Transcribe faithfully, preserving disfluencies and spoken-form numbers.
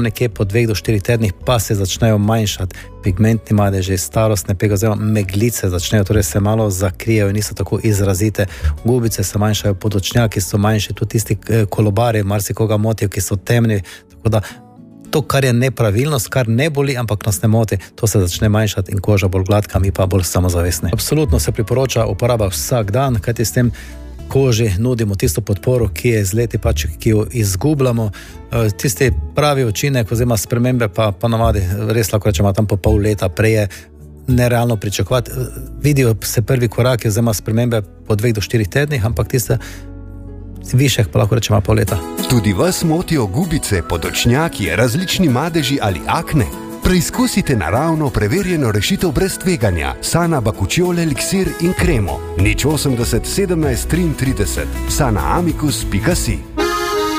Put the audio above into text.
nekje po dveh do štirih tednih pa se začnejo manjšati pigmentni madeži, starostne pege oziroma meglice začnejo, torej se malo zakrijejo in niso tako izrazite. Gubice se manjšajo, podočnjaki so manjši, tudi tisti kolobari, marsikoga motijo, ki so temni, tako da to, kar je nepravilnost, kar ne boli, ampak nas ne moti, to se začne manjšati in koža bolj gladka, mi pa bolj samozavestni. Absolutno se priporoča uporaba vsak dan, kajti s tem koži nudimo tisto podporo, ki je z leti pač, ki jo izgubljamo. Tisti pravi učinek oziroma spremembe pa ponavadi res lahko rečemo tam po pol leta, prej je nerealno pričakovati. Vidijo se prvi koraki oziroma spremembe po dveh do štirih tednih, ampak tiste višek pa lahko rečemo pol leta. Tudi vas motijo gubice, podočnjaki, različni madeži ali akne? Preizkusite naravno preverjeno rešitev brez tveganja. Sana Bakučiol eliksir in kremo. nič osemdeset sedemnajst triintrideset. sana amicus pika si.